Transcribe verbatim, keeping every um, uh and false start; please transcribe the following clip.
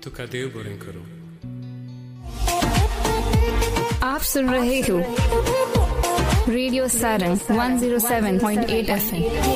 तुका देव बरें करो। आप सुन रहे हो radio Sarang one zero seven point eight F M.